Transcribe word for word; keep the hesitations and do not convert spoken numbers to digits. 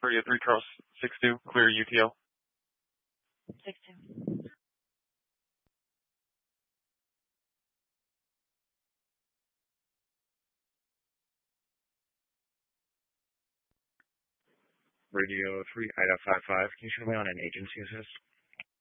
three at three cross six two, clear U T L. six two. Radio three, Ida five five. Can you show me on an agency assist?